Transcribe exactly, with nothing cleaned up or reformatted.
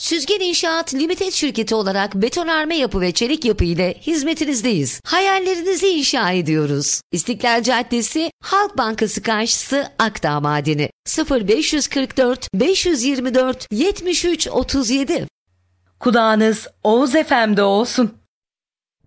Süzgen İnşaat Limited şirketi olarak betonarme yapı ve çelik yapı ile hizmetinizdeyiz. Hayallerinizi inşa ediyoruz. İstiklal Caddesi, Halk Bankası karşısı, Akdağ Madeni. sıfır beş kırk dört beş yirmi dört yetmiş üç otuz yedi. Kulağınız Oğuz F M'de olsun.